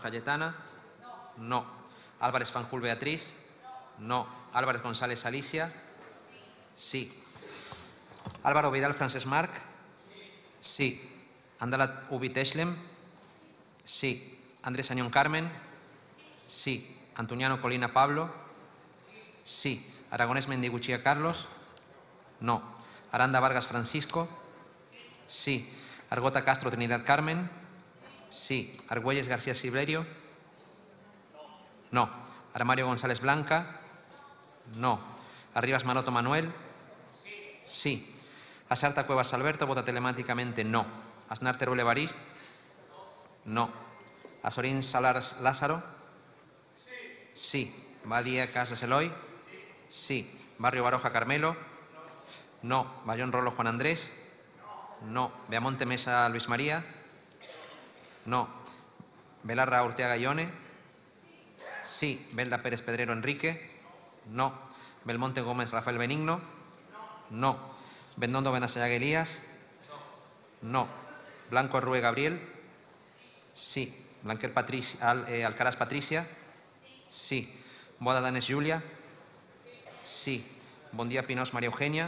Cayetana. No. Álvarez Fanjul Beatriz. No. Álvarez González Alicia. Sí. Álvaro Vidal Francesc Marc. Sí. Andalat Ubit Eslem. Sí. Andrés Añón Carmen. Sí. Antuniano Colina Pablo. Sí. Aragonés Mendiguchía Carlos. No. Aranda Vargas Francisco. Sí. Argota Castro Trinidad Carmen. Sí. Argüelles García Silverio. No. Armario González Blanca. No. Arribas Maroto Manuel. Sí. Asarta Cuevas Alberto, vota telemáticamente no. Aznar Teruel Evarist. No. Azorín Salars Lázaro. Sí. Badía Casas Eloy. Sí. Barrio Baroja Carmelo. No. Bayón Rolo Juan Andrés. No. Beamonte Mesa Luis María. No. Belarra Urteaga Ione. Sí. Belda Pérez Pedrero Enrique. No. Belmonte Gómez Rafael Benigno. No. Bendondo Benasayaga Elías. No. Blanco Rue Gabriel. Sí. Blanquer Alcaraz Patricia. Sí. Boda Danes Julia. Sí. Bondía Pinos María Eugenia.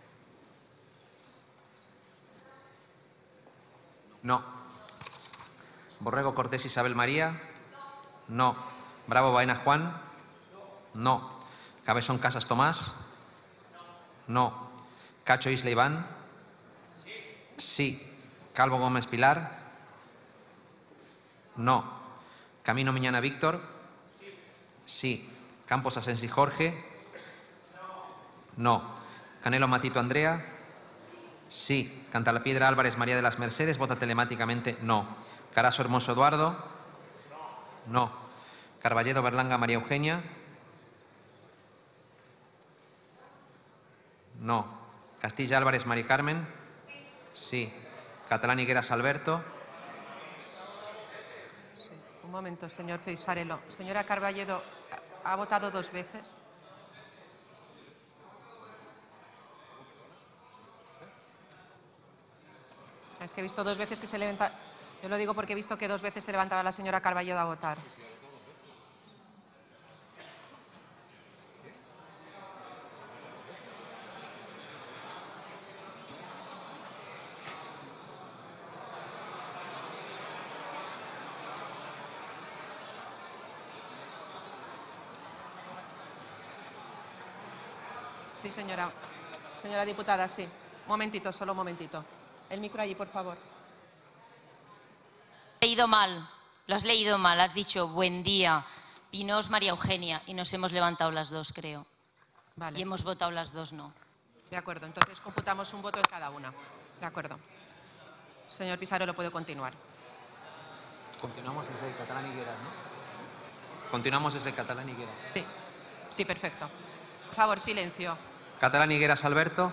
No. Borrego Cortés Isabel María. No. Bravo Baena Juan. No. Cabezón Casas Tomás. No. Cacho Isla Iván. Sí. Calvo Gómez Pilar. No. Camino Miñana Víctor. Sí. Campos Asensi Jorge. No. Canelo Matito Andrea. Sí. Cantalapiedra Álvarez María de las Mercedes, vota telemáticamente no. Carazo Hermoso Eduardo. No. Carballedo Berlanga María Eugenia. No. Castilla Álvarez María Carmen. Sí. Catalán Higueras Alberto. Sí. Un momento, señor Feisarelo. Señora Carballedo, ¿ha votado 2 veces? Es que he visto 2 veces que se levanta. Yo lo digo porque he visto que 2 veces se levantaba la señora Carballedo a votar. Sí, señora. Señora diputada, sí. Un momentito, solo un momentito. El micro allí, por favor. Leído mal, lo has leído mal. Has dicho buen día, Pinos María Eugenia, y nos hemos levantado las 2, creo. Vale. Y hemos votado las 2 no. De acuerdo, entonces computamos un voto en cada una. De acuerdo. Señor Pizarro, lo puede continuar. Continuamos desde Catalán Higueras, ¿no? Continuamos desde Catalán Higueras. Sí. Sí, perfecto. Por favor, silencio. Catalán Higueras Alberto.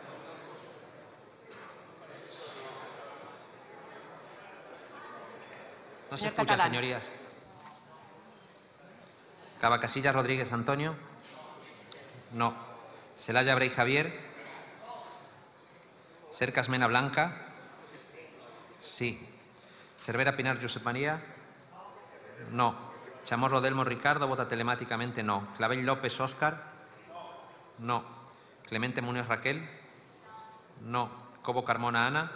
No se Señor escucha, Catalán. señorías. Cavacasillas Rodríguez Antonio. No. Celaya Brey Javier. Cercas Mena Blanca. Sí. Cervera Pinar Josep María. No. Chamorro Delmo Ricardo, vota telemáticamente no. Clavell López Óscar. No. Clemente Muñoz Raquel. No. Cobo Carmona Ana.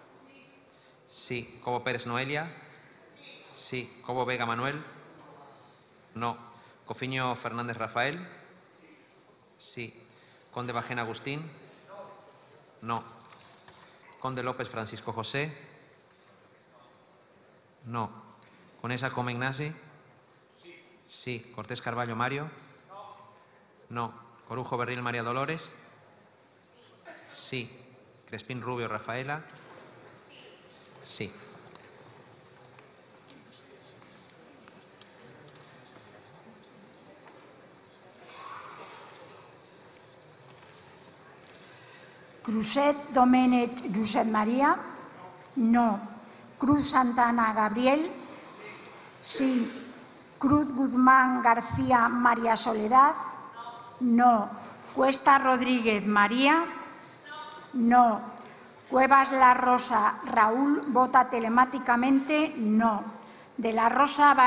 Sí. Cobo Pérez Noelia. Sí. Cobo Vega Manuel. No. Cofiño Fernández Rafael. Sí. Conde Bajén Agustín. No. Conde López Francisco José. No. Conesa Come Ignasi. Sí. Cortés Carballo Mario. No. Corujo Berril María Dolores. Sí. Crespín Rubio Rafaela. Sí. Cruzet Domènech Josep Maria. No. Cruz Santana Gabriel. Sí. Cruz Guzmán García María Soledad. No. Cuesta Rodríguez María. No. Cuevas La Rosa Raúl, vota telemáticamente no. De la Rosa